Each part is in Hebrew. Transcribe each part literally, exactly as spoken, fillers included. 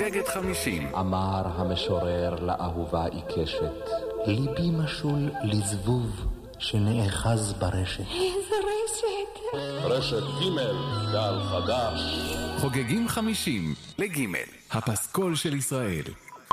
חוגגת חמישים. אמר המשורר לאהובה עיקשת, ליבי משול לזבוב שנאחז ברשת. איזה רשת? רשת ג' גל חדש. חוגגים חמישים לג' הפסקול של ישראל.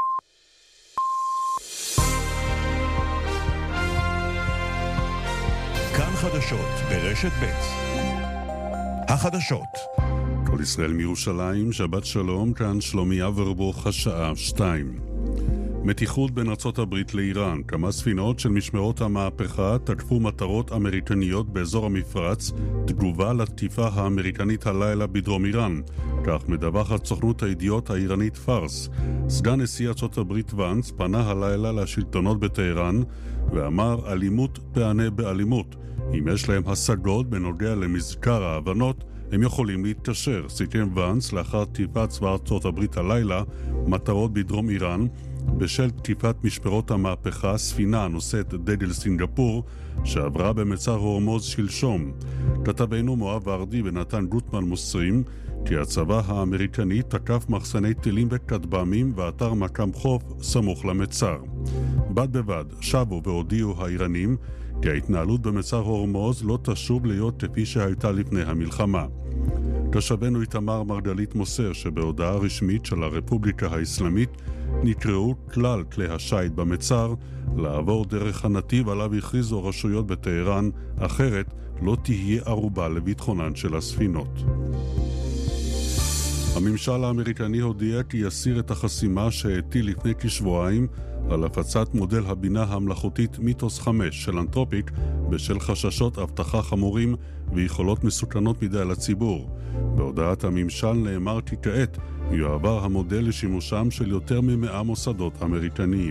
כאן חדשות ברשת ב'. החדשות. כל ישראל מירושלים, שבת שלום, כאן שלומי אברבוך, השעה שתיים. מתיחות בין ארצות הברית לאיראן. כמה ספינות של משמרות המהפכה תקפו מטרות אמריקניות באזור המפרץ, תגובה לתקיפה האמריקנית הלילה בדרום איראן. כך מדווחת סוכנות הידיעות האיראנית פארס. סגן נשיא ארצות הברית ואנס פנה הלילה לשלטונות בטהרן ואמר אלימות תענה באלימות. אם יש להם השגות בנוגע למזכר ההבנות, הם יכולים להתקשר. סיכם ואנס לאחר תקיפת צבא ארצות הברית הלילה מטרות בדרום איראן בשל תקיפת משמרות המהפכה ספינה הנושאת דגל סינגפור שעברה במצר הורמוז שלשום. כתבנו מואב ורדי ונתן גוטמן מוסרים כי הצבא האמריקני תקף מחסני טילים וכטב"מים ואתר מקם חוף סמוך למצר. בד בבד שבו והודיעו האיראנים כי ההתנהלות במצר הורמוז לא תשוב להיות כפי שהייתה לפני המלחמה. תושבנו איתמר מרגלית מוסר שבהודעה רשמית של הרפובליקה האסלאמית נקראו כלל כלי השייט במצר לעבור דרך הנתיב עליו הכריזו רשויות בטהרן, אחרת לא תהיה ערובה לביטחונן של הספינות. הממשל האמריקני הודיע כי יסיר את החסימה שהטיל לפני כשבועיים על הפצת מודל הבינה המלאכותית מיתוס חמש של אנתרופיק בשל חששות אבטחה חמורים ויכולות מסוכנות מדי לציבור. בהודעת הממשל נאמר כי כעת יועבר המודל לשימושם של יותר ממאה מוסדות אמריקניים.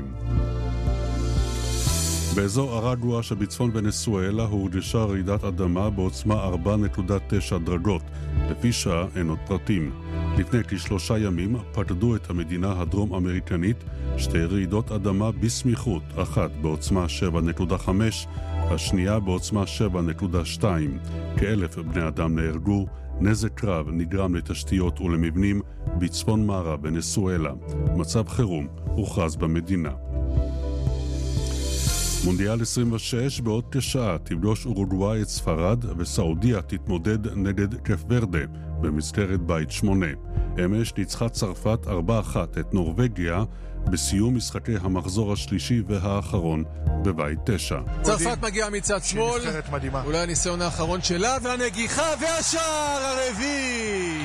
באזור ארגואה שבצפון ונצואלה הורגשה רעידת אדמה בעוצמה ארבע נקודה תשע דרגות. לפי שעה אין עוד פרטים. לפני כשלושה ימים פקדו את המדינה הדרום אמריקנית שתי רעידות אדמה בסמיכות, אחת בעוצמה שבע נקודה חמש, השנייה בעוצמה שבע נקודה שתיים. כאלף בני אדם נהרגו, נזק רב נגרם לתשתיות ולמבנים בצפון מערב ונצואלה. מצב חירום הוכרז במדינה. מונדיאל עשרים ושש בעוד כשעה תפגוש אורוגוואי את ספרד וסעודיה תתמודד נגד קף ורדה במסגרת בית שמונה. אמש ניצחה צרפת ארבע אחת את נורווגיה בסיום משחקי המחזור השלישי והאחרון בבית תשע. צרפת מגיעה מצד שמאל, אולי הניסיון האחרון שלה והנגיחה והשער הרביעי.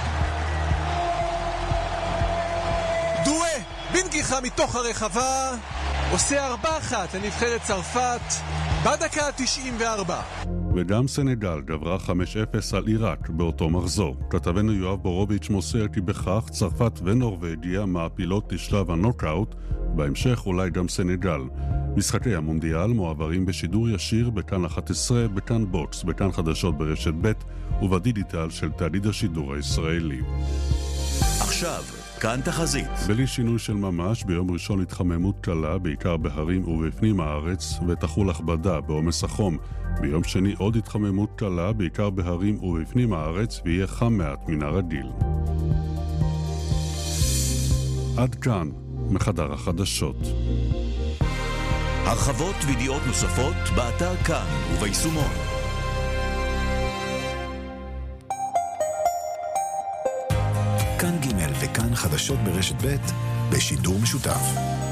דואה בנגיחה מתוך הרחבה עושה ארבע אחת לנבחרת צרפת בדקה ה-תשעים וארבע. וגם סנגל גברה חמש אפס על עיראק באותו מחזור. כתבנו יואב בורוביץ' מוסר כי בכך צרפת ונורווגיה מעפילות לשלב הנוקאוט, בהמשך אולי גם סנגל. משחקי המונדיאל מועברים בשידור ישיר בכאן אחת עשרה, בכאן בוקס, בכאן חדשות ברשת ב' ובדיגיטל של תאגיד השידור הישראלי. עכשיו כאן תחזית. בלי שינוי של ממש, ביום ראשון התחממות קלה, בעיקר בהרים ובפנים הארץ, ותחול הכבדה בעומס החום. ביום שני עוד התחממות קלה, בעיקר בהרים ובפנים הארץ, ויהיה חם מעט מן הרגיל. עד כאן, מחדר החדשות. הרחבות וידיעות נוספות באתר כאן וביישומון. כאן ג' וכאן חדשות ברשת ב' בשידור משותף.